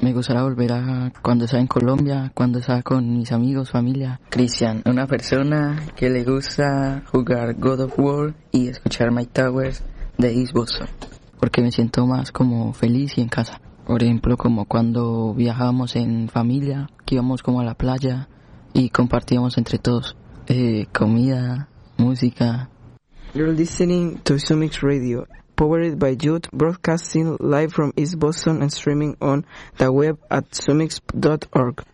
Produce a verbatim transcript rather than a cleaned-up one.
Me gustaría volver a cuando estaba en Colombia, cuando estaba con mis amigos, familia. Cristian, una persona que le gusta jugar God of War y escuchar Mike Towers de East Boston, porque me siento más como feliz y en casa. Por ejemplo, como cuando viajábamos en familia, que íbamos como a la playa y compartíamos entre todos eh, comida, música. You're listening to Sumix Radio, powered by Youth, broadcasting live from East Boston and streaming on the web at sumix dot org.